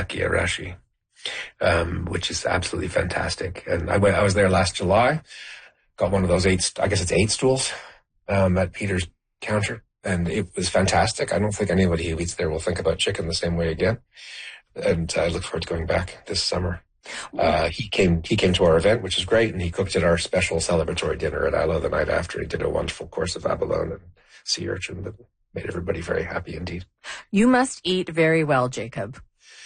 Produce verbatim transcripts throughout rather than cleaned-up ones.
Arashi, um, which is absolutely fantastic. And I went, I was there last July, got one of those eight, I guess it's eight stools, um, at Peter's counter. And it was fantastic. I don't think anybody who eats there will think about chicken the same way again. And I look forward to going back this summer. Uh, he came, he came to our event, which is great. And he cooked at our special celebratory dinner at Isla the night after. He did a wonderful course of abalone and sea urchin that made everybody very happy indeed. You must eat very well, Jacob.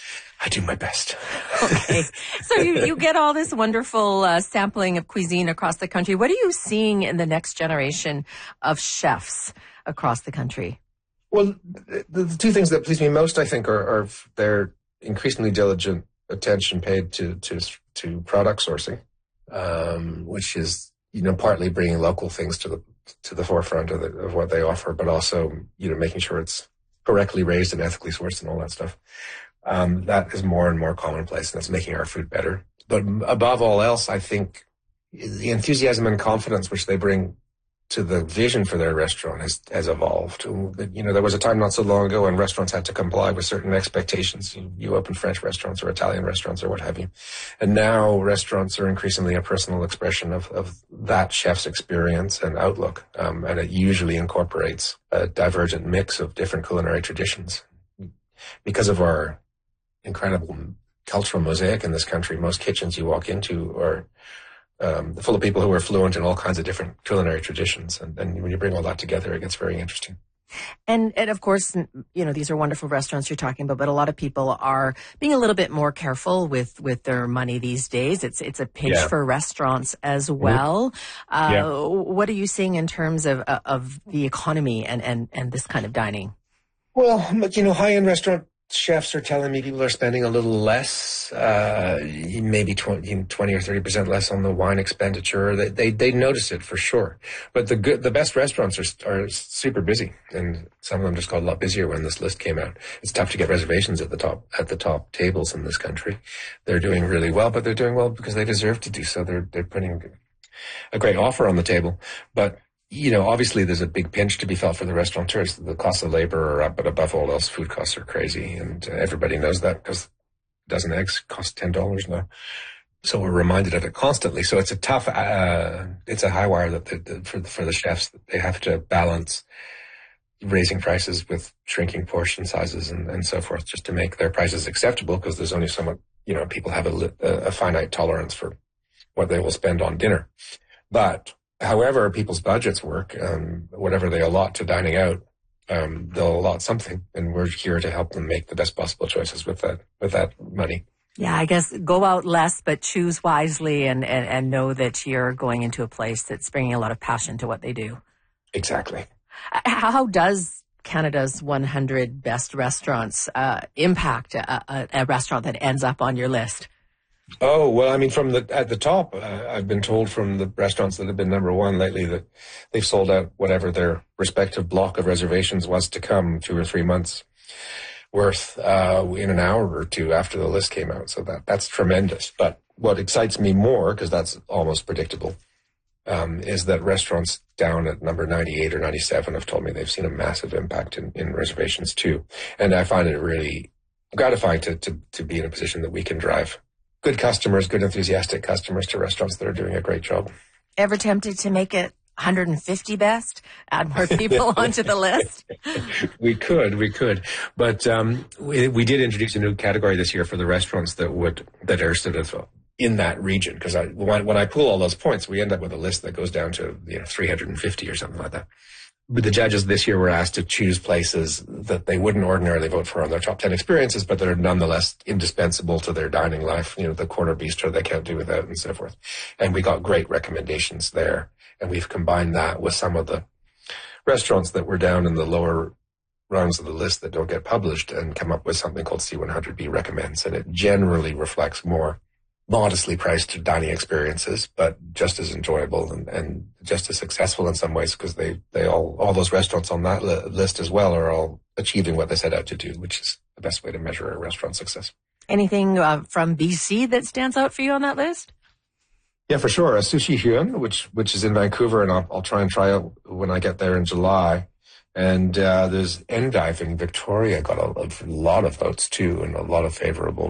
I do my best. Okay. So you, you get all this wonderful uh, sampling of cuisine across the country. What are you seeing in the next generation of chefs across the country? Well, the, the two things that please me most, I think, are, are their increasingly diligent attention paid to to, to product sourcing, um, which is, you know, partly bringing local things to the to the forefront of, the, of what they offer, but also, you know, making sure it's correctly raised and ethically sourced and all that stuff. Um, that is more and more commonplace, and that's making our food better. But above all else, I think the enthusiasm and confidence which they bring to the vision for their restaurant has, has evolved. You know, there was a time not so long ago when restaurants had to comply with certain expectations. You, you open French restaurants or Italian restaurants or what have you. And now restaurants are increasingly a personal expression of, of that chef's experience and outlook. Um, and it usually incorporates a divergent mix of different culinary traditions. Because of our incredible cultural mosaic in this country, most kitchens you walk into are Um, full of people who are fluent in all kinds of different culinary traditions. And, and when you bring all that together, it gets very interesting. And, and of course, you know, these are wonderful restaurants you're talking about, but a lot of people are being a little bit more careful with, with their money these days. It's, it's a pinch yeah. for restaurants as well. Mm-hmm. Uh, yeah. What are you seeing in terms of, of the economy and, and, and this kind of dining? Well, you know, high-end restaurant chefs are telling me people are spending a little less, uh, maybe twenty, twenty or thirty percent less on the wine expenditure. They, they, they notice it for sure. But the good, the best restaurants are, are super busy, and some of them just got a lot busier when this list came out. It's tough to get reservations at the top, at the top tables in this country. They're doing really well, but they're doing well because they deserve to do so. They're, they're putting a great offer on the table. But you know, obviously there's a big pinch to be felt for the restaurateurs. The costs of labor are up, but above all else, food costs are crazy. And uh, everybody knows that because a dozen eggs cost ten dollars now. So we're reminded of it constantly. So it's a tough, uh, it's a high wire that the, the, for, for the chefs, that they have to balance raising prices with shrinking portion sizes and, and so forth, just to make their prices acceptable, because there's only so much, you know, people have a, a finite tolerance for what they will spend on dinner. But however people's budgets work, um, whatever they allot to dining out, um, they'll allot something, and we're here to help them make the best possible choices with that, with that money. Yeah, I guess go out less, but choose wisely, and, and, and know that you're going into a place that's bringing a lot of passion to what they do. Exactly. How does Canada's one hundred best restaurants uh, impact a, a, a restaurant that ends up on your list? Oh, well, I mean, from the, at the top, uh, I've been told from the restaurants that have been number one lately that they've sold out whatever their respective block of reservations was to come, two or three months worth, uh, in an hour or two after the list came out. So that, that's tremendous. But what excites me more, because that's almost predictable, um, is that restaurants down at number ninety-eight or ninety-seven have told me they've seen a massive impact in, in reservations too. And I find it really gratifying to, to, to be in a position that we can drive good customers, good enthusiastic customers to restaurants that are doing a great job. Ever tempted to make it one hundred fifty best? Add more people onto the list? We could, we could. But um, we, we did introduce a new category this year for the restaurants that would, that are sort of in that region. Because I, when, when I pull all those points, we end up with a list that goes down to, you know, three hundred fifty or something like that. But the judges this year were asked to choose places that they wouldn't ordinarily vote for on their top ten experiences, but that are nonetheless indispensable to their dining life. You know, the corner bistro they can't do without, and so forth. And we got great recommendations there. And we've combined that with some of the restaurants that were down in the lower rungs of the list that don't get published, and come up with something called C one hundred B Recommends. And it generally reflects more modestly priced dining experiences, but just as enjoyable and, and just as successful in some ways, because they, they all, all those restaurants on that li- list as well are all achieving what they set out to do, which is the best way to measure a restaurant success. Anything uh, from B C that stands out for you on that list? Yeah, for sure. A Sushi Hyun, which, which is in Vancouver, and I'll, I'll try and try it when I get there in July. And, uh, there's Endive in Victoria, got a, a lot of votes too, and a lot of favorable